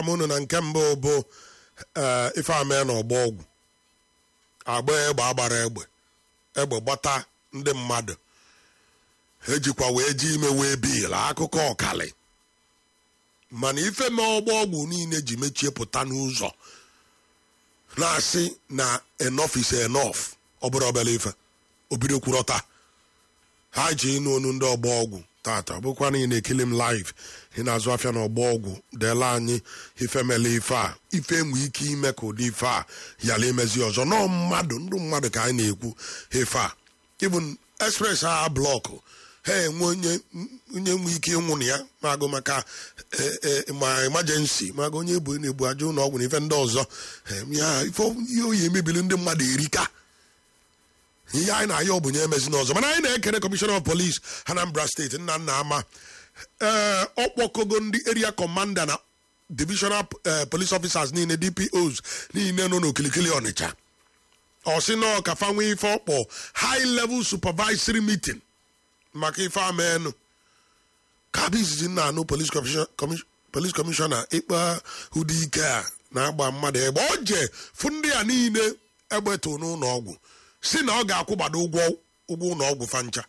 amụnụ na nke mbụ bụ ife ame na ọgba ọgwụ agba egbe agbara egbe gbata ndị mmadụ ejikwa wee ji ime wee bil akụkọ ọkali mana ife me ọgba ọgwụ niile ji mechie pụta n'ụzọ na-asị na enough is enough ọ bụrụ obere ife obido kwurọta ha ji ịnụ onu ndị ọgba ọgwụ tata bụkwa niile ekili m live ị na-azụ afịa na ọgba ọgwụ deela anyị ife mele ife a ife enwe ike ime ka ụdị ife a yala emezi ọzọ nọ mmadụ ndụ mmadụ ka anyị na-ekwu ife a even express a blọkụ ha enwe onye nwe ike ịnwụ na ya magụ maka ma emergency maga onye ebu na-ebu aja ụlọ ọgwụ na ife ndị ọzọ ya ife oyi emebili ndị mmadụ erika ihe anyị na-aya ọbụnye emezi n'ọzọ mana anyị na-ekere Commissioner of Police Anambra State nna ama ọkpọkogo ndị area commander na divisional police officers niile DPOs niile nọ n'okilikili Ọnịcha ọ sị na ọka fanwe ife ọkpọ high level supervisory meeting maka ife amenụ kabizizi nna anụ police commissioner ịkpa ụdị ike a na-agba mmadụ egbe ọ je fụ ndị a niile egbetu n'ụlọ ọgwụ si na ọ ga-akwụgbado ụgwọ ụlọ ọgwụ fancha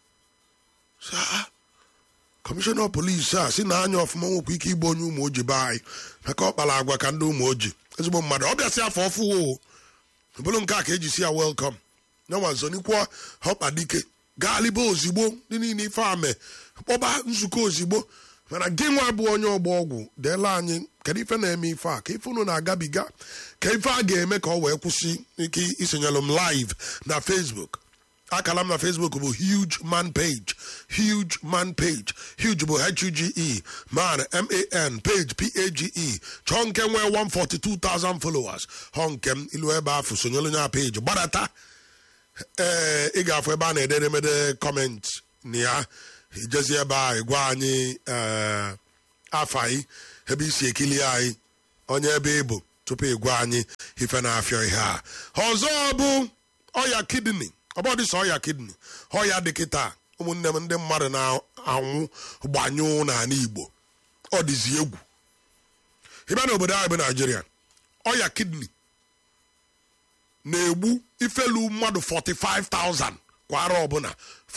Commissioner of Police a si na anya ọfụma nwekwa ike igbu onye ụmụ oji be anyị maka ọ kpara agwa ka ndị ụmụ oji ezigbo mmadụ ọ bịasị afọ ọfụ bụrụ nke a ka eji si ya welcome nyanwa zonikwa ọkpa dike gaalibe ozigbo ndị niile ife ame kpọba nzukọ ozigbo mana gị nwa bụ onye ọgba ọgwụ deela anyị kedu ife na-eme ife a ka ife unu na-agabiga ka ife a ga-eme ka ọ wee kwụsị ike isonyelụ m live na Facebook akala m na Facebook bụ huge man page huge bụ HUGE man MAN page PAGE chọọ nke nwee 142,000 followers họ nke m ilu ebe afọ sonyelu nya page gbadata ị ga-afụ ebe a na-ederemede comment na ya ijezi ebe a gwa anyị afa anyị ebe isi ekili anyị onye ebe ịbụ tupu ịgwa anyị ife na-afịọ ihe a ọzọ bụ ọya kidney ọbọdị sọ ọya kidney ọya dịkịta ụmụnne m ndị mmadụ na-anwụ gbanyụ n'ala Igbo ọ dịzi egwu ịbịa n'obodo anyị bụ Naijiria ọya kidney na-egbu ifelu mmadụ 45,000 kwa arọ ọbụla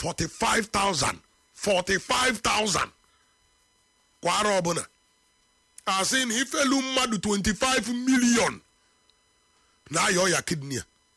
45,000 kwa arọ ọbụla asị na ifelu mmadụ 25 million na-aya ọya kidney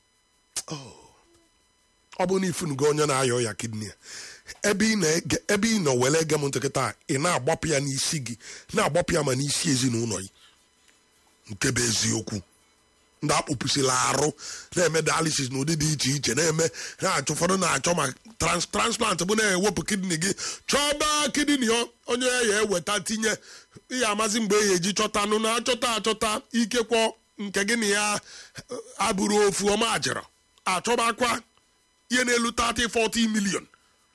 ọ bụ na ifunugo onye na-aya ọya kidney ebe ị nọ were ege m ntịkịta ị na-agbapụ ya n'isi gị na-agbapụ ya ma n'isi ezinụlọ gị nke bụ eziokwu ndị akpụpụsịla arụ na-eme dialysis n'ụdị dị iche iche na-eme na-achọ ụfọdụ na-achọ ma transplant bụ na-ewepụ kidney gị chọba kidney onye ya eweta tinye ihe amazi mgbe ya eji chọtanụ na achọta ikekwe nke gị na ya abụrụ ofu ọma ajịrọ achọbakwa ihe na-elu 30-40 million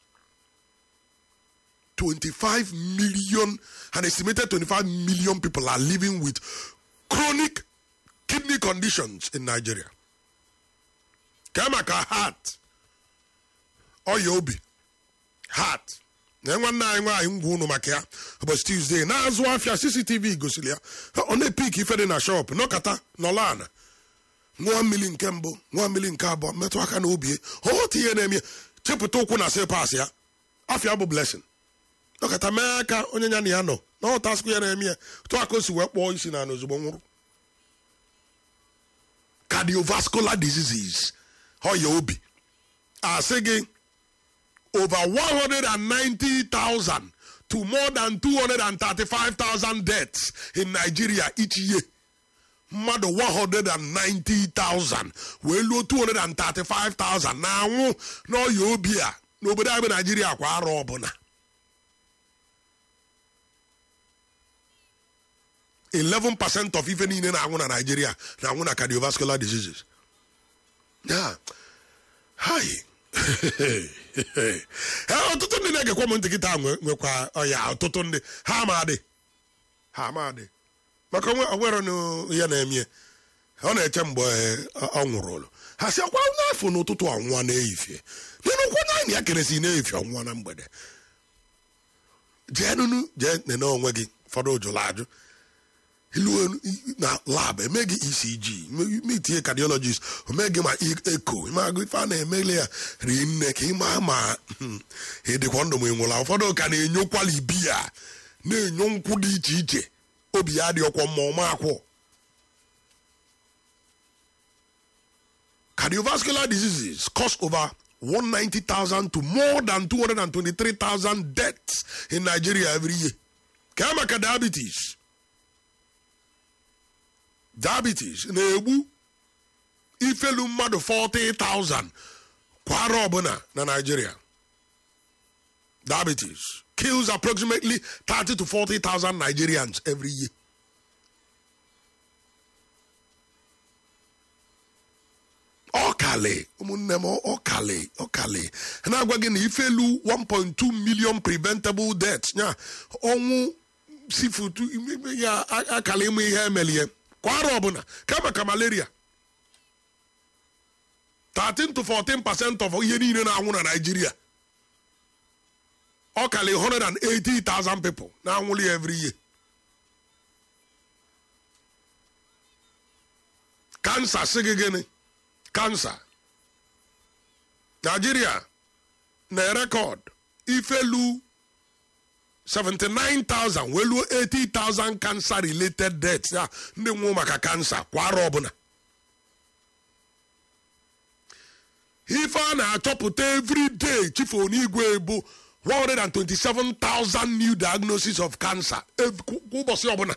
25 million an estimated 25 million people are living with chronic kidney conditions in Nigeria. Kemaka heart ọya obi heart na nwanne anyị nwaanyị ngwa unu maka ya ụbọchị Tuesday na-azụ afịa CCTV gosiri ya ọ na-epik ife dị na shop nọkata nọla ana nwa mmiri nke mbụ nwa mmiri nke abụọ metụ aka na obi otu ihe na-eme chepụta ụkwụ na sepas ya afịa bụ blessing nọkata mee ka onye ya na ya nọ na ọtasịkwa ya na-eme ya tụ aka o si wee kpọọ isi na ozugbo nwụrụ cardiovascular diseases ọya obi asị gị over 190,000 to more than 235,000 deaths in Nigeria each year. Mmadụ 190,000 wee luo 235,000 na-anwụ n'ọya obi a n'obodo anyị bụ Nigeria kwa arọ ọbụla. 11% of ife niile na-anwụ na Nigeria na-anwụ na cardiovascular diseases. Ọtụtụ ndị na-egekwa m ntị kịta nwekwa ọya ọtụtụ ndị ha amadị maka nwere ya na-eme ọ na-eche mgbe ọ nwụrụ ụlọ ha si ọkwa n'afọ n'ụtụtụ ọnwụwa na-eyifie n'ụkwụ naanị ya keresi na-eyifie ọnwụwa na mgbede jee nene onwe gị ụfọdụ ụjụrụ ajụ ilu na lab emegi ECG meetie cardiologist omegi ma echo imago ife na-emele ya rinne ka ịma ma edikwa ndụ m enwela ụfọdụ ka na-enyokwala ibi ya na-enyo nkwụ dị iche iche obi ya dị ọkwọ mma ọma akwụ. Cardiovascular diseases cost over 190,000 to more than 223,000 deaths in Nigeria every year. Kama diabetes. Diabetes na-egbu ifelu mmadụ 40,000 kwa arọ ọbụla na Nigeria. Diabetes kills approximately 30 to 40,000 Nigerians every year. Ọkali ụmụnne m ọkali na-agwa gị na ifelu 1.2 million preventable deaths nya ọnwụ seafood ya akala ịmụ ihe emelie kwa arọ ọbụla kama ka malaria 13 to 14% of ihe niile na-anwụ na Nigeria. Ọkali 180,000 people na-anwụli every year. Cancer sị gị gịnị? Cancer. Nigeria na record ifelu 79,000 welu 80,000 cancer related deaths ya ndị nwụọ maka cancer kwa arọ ọbụla. Ife a na-achọpụta every day chifu onigwe bụ 127,000 new diagnoses of cancer kwa ụbọchị ọbụla.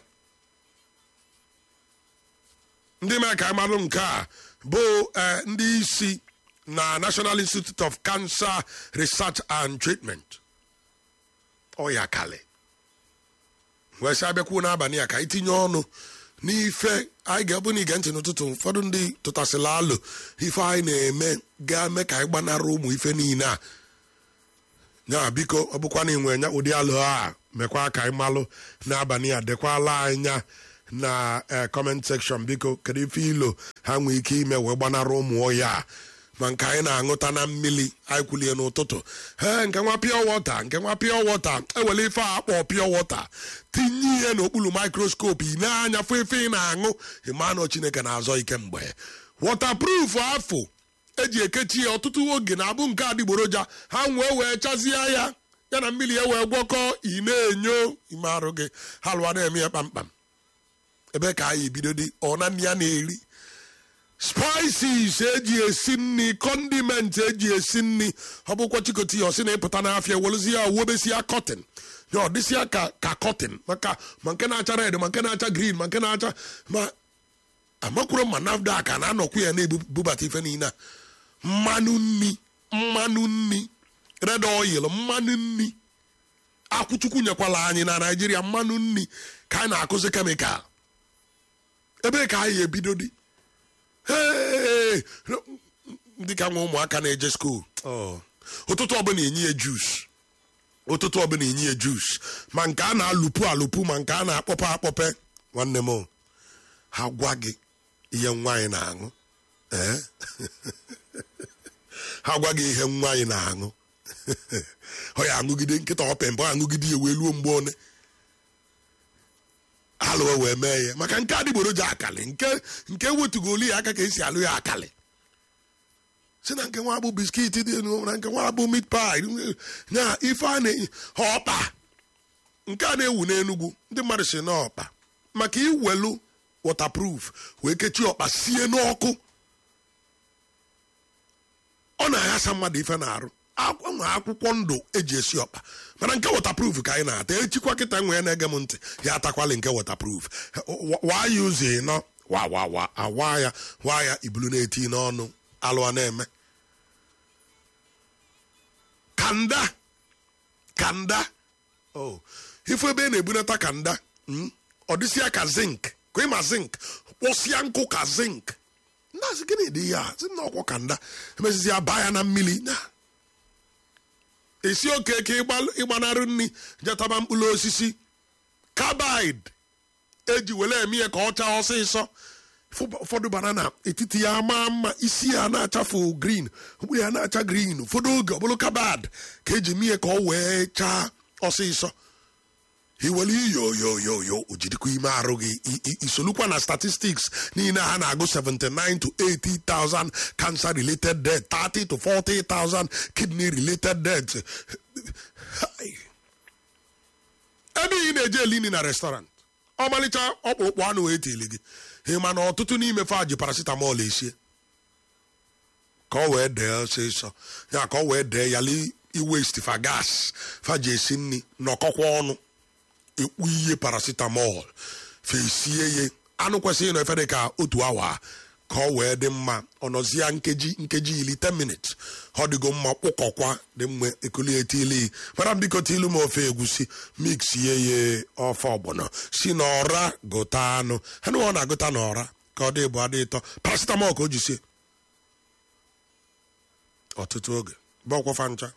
Ndị mee ka amalụ nke a bụ ndị isi na National Institute of Cancer Research and Treatment. Ọya kali wee sị abịakwuo n'abalị a ka itinye ọnụ n'ife anyị ga-ebu na ige ntị n'ụtụtụ. Ụfọdụ ndị tụtasịla alụ ife anyị na-eme ga-eme ka anyị gbanara ụmụ ife niile a. Ya biko ọ bụkwa na inwe nya ụdị alụ a mekwa ka anyị malụ n'abalị a, dekwala anya na comment section biko kedu ife ilo ha nwee ike ime wee gbanara ụmụ ọya ma nke anyị na-aṅụta na mmiri anyị kwulie n'ụtụtụ nke nwa pure water ewere ife a akpọ pure water tinye ihe n'okpuru microscope ị na-anya fụ ife ị na-aṅụ ịmanụ Chineke na-azọ ike mgbe waterproof afọ eji ekechi ya ọtụtụ oge na-abụ nke adịgboroja ha wee chazie ya na mmiri ya wee gwọkọ ị na-enyo ime arụ gị ha lụwa na-eme ya kpamkpam. Ebe ka anyị bido dị ọ na ya na-eri spices eji esi nri, condiment eji esi nri. Ọ bụkwa chikoti ya ọsị na-ịpụta n'afịa welụzi ya wobesi ya cotton ya ọ dịsị ya ka cotton maka ma nke na-acha red ma nke na-acha green ma nke na-acha ma amakwuru ma NAFDAC ka na-anọkwu ya na-ebubata ife niile. Mmanụ nri red oil, mmanụ nri akwụchukwu nyekwala anyị na Nigeria mmanụ nri ka anyị na-akụzi kemikal. Ebe ka anyị ebido dị ndị ka nwa ụmụaka na-eje skuul ụtụtụ ọbụla enyi ya juice ma nke a na-alụpụ ma nke a na-akpọpe akpọpe. Nwanne m ha gwa gị ihe nwaanyị na-aṅụ ha gwa gị ihe nwaanyị na-aṅụ ọ ya aṅụgide nkịta ọpempe ọ aṅụgide ya wee luo mgbe one alụwa wee mee ya maka nke adịgboroja akali nke wetugolu ya aka ka esi alụ ya akali si na nke nwa bụ biskit dị na nke nwa bụ meat pie na ife a ọkpa nke a na-ewu n'Enugu ndị mmadụ si na ọkpa maka iwelu waterproof wee kechie ọkpa sie n'ọkụ ọ na-aghasa mmadụ ife na-arụ akwụkwọ ndụ eji esi ọkpa mana nke waterproof ka anyị na-ata echikwa kịta nwee na-ege m ntị ya atakwala nke waterproof waa ya ụzọ ịnọ waa ya ibulu na-eti n'ọnụ alụwa na-eme kanda ife ebe na-ebunata kanda ọ dịsịa ka zinc ka ịma zinc kpọsịa nkụ ka zinc na-asị gịnị dị ya si na ọkwọ kanda emezizi ya baa ya na mmiri na esi oke ka ịgbanarị nri jetaba mkpụrụ osisi carbide eji wele eme ya ka ọ chaa ọsịsọ. Ụfọdụ banana etiti ya ama mma isi ya na-achafu green mkpụrụ ya na-acha green ụfọdụ oge ọ bụrụ carbide ka eji mee ka ọ wee chaa ọsịsọ. iwere yo ojidikwa ime arụ gị isolukwa na statistics niile ha na-agụ 79 to 80,000 cancer related death, 30 to 40,000 kidney related death. Ebe ị na-eje elini na restaurant ọmalịcha ọkpụkpụ anụ wee tili gị ịma na ọtụtụ n'ime fa ji paracetamol esie ka ọ wee dee ọsịsọ ya ka ọ wee dee yali iwest fa gas fa ji esi nri n'ọkọkwa ọnụ ekpu ihe paracetamol fa esie ye anụ kwesịrị ịnọ efe dị ka otu awa ka ọ wee dị mma ọnọzia nkeji iri 10 minutes ọ dịgo mma kpụkọkwa dị mma ekuli etili mara biko tilu m ofe egusi mix ye ofe ọgbọnọ si n'ọra gụta anụ ha na ọ na-agụta n'ọra ka ọ dị bụ adị ịtọ paracetamol ka o ji sie ọtụtụ oge bọkwafa ncha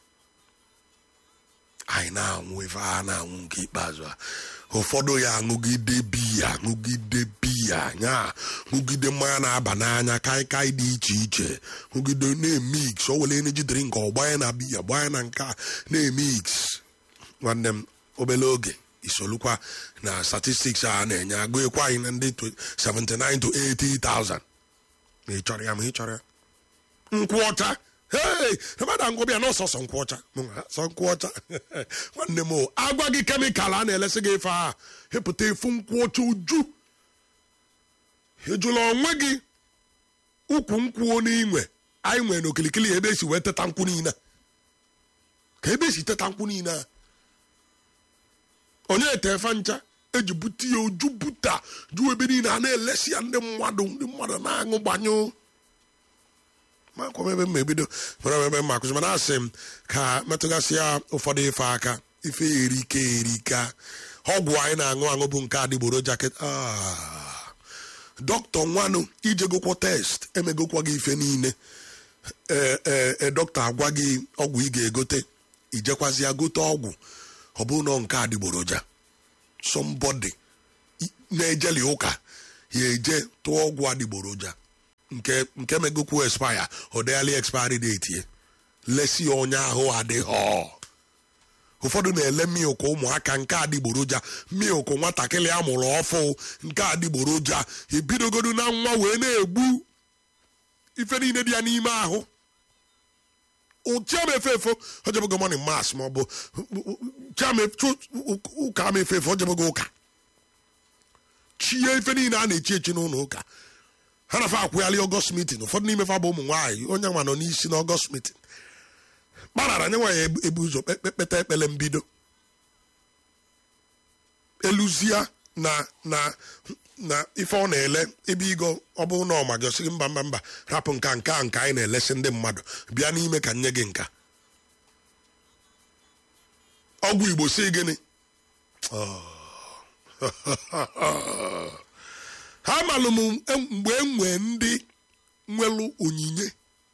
anyị na-anwụ ife a na-anwụ nke ikpeazụ a ụfọdụ ya aṅụgide biya nya ṅụgide mmanya na-aba n'anya kaikai dị iche iche ṅụgide na-emix o were energy drink ọgbanye na biya gbanye na nke a na-emix nwanne m obere oge isolukwa na statistics a na-enye agụekwa anyị na ndị 79 to 80,000 ma ị chọrọ ya nkwụ ọcha mmadụ ngwọbịa na ọsọsọ nkwụ ọcha nwanne m agwa gị kemikal a na-elesi gị ife a hepụta efu nkwụ ọcha uju ejula onwe gị ukwu nkwụ n'inwe anyị nwere n'okilikili ebe esi wee teta nkwụ niile ka ebe esi teta nkwụ niile a onye etefa ncha eji bute ya uju buta ju ebe niile a na-elesi ya ndị mmadụ na-aṅụ gbanyụ makwa ebe m ebido mara ebe m akụzi mana asị m ka metụgasị ya ụfọdụ ife aka ife erika ọgwụ anyị na-aṅụ bụ nke adịgboroja dọkịta nwanụ ijegokwa test emegokwa gị ife niile dọkịta agwa gị ọgwụ ị ga-egote ijekwazi ya gote ọgwụ ọ bụ nọ nke adịgboroja somebody na-ejeli ụka ya eje tụọ ọgwụ adịgboroja nke megokwu expire ọ dịghali expiry date ye lesi onye ahụ adịghọ ụfọdụ na-ele milk ụmụaka nke adịgboroja milk nwatakịrị a mụrụ ọfụ nke adịgboroja ebidogodu na nwa wee na-egbu ife niile dị ya n'ime ahụ chiam efefo ojebego morning mass maọbụ ụka ama efefo ojebego ụka chie ife niile a na-echi echi n'ụlọ ụka ha na fa akwụghalị ọgọst mitin ụfọdụ n'ime fa bụ ụmụ nwaanyị onye nwa nọ n'isi na ọgọst mitin kparara nye nwaanyị ebu ụzọ kpeta ekpele mbido eluzia na ife ọ na-ele ebe igo ọ bụ na ọma gị ọsịghị mba rapụ nka anyị na-elesi ndị mmadụ bịa n'ime ka nye gị nka ọgwụ Igbo si gịnị ha malụ m mgbe enwe ndị nwelu onyinye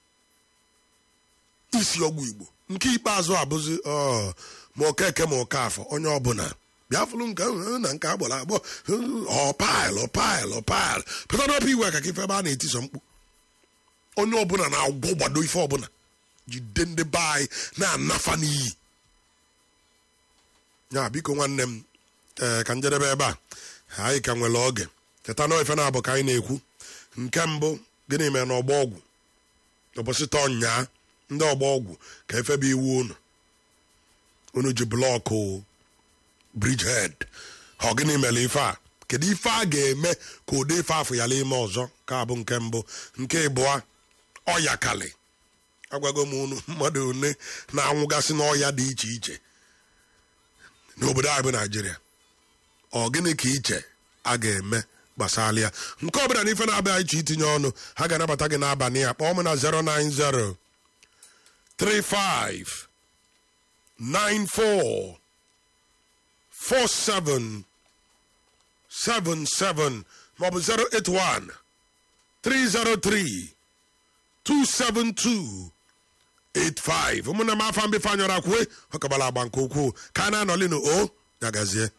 isi ọgwụ Igbo nke ikpeazụ abụzi ma Okeke ma Okafọ onye ọbụla bịa fụrụ nke na nke agbọrọ agbọ ọpail pụtara ọpụ iwe ka ife ebe a na-etiso mkpu onye ọbụla na-agwọ gbado ife ọbụla jide ndị be anyị na-anafa n'iyi ya biko nwanne m ka njedebe ebe a anyị ka nwere oge cheta na ife na-abụ ka anyị na-ekwu nke mbụ gịnị mere na ọgba ọgwụ ụbọchị tọ nyaa ndị ọgba ọgwụ ka efebe iwu unu ji blọkụ bridgehead ọ gịnị mere ife a kedu ife a ga-eme ka ụdị ife afọ ya ime ọzọ ka abụ nke mbụ nke ịbụa ọya kalị agwago m unu mmadụ one na-anwụgasị n'ọya dị iche iche n'obodo anyị bụ Naijiria ọ gịnị ka iche a ga-eme gbasara ya nke ọbụla na ife na-abịa iche itinye ọnụ ha ga-anabata gị n'abalị ya kpọọ m na 090 35 94 47 77 maọbụ 081 303 272 85 ụmụnna m afọ mbifanyọrọ akwue ọkabala agba nke ukwuu ka a na-anọlinu o ya gazie